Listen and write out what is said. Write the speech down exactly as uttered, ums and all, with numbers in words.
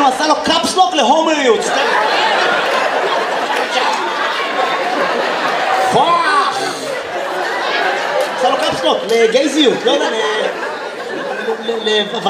עשה לו קאפסלוק להומריות. פאח! עשה לו קאפסלוק לגייזיות, לא יודע, ל...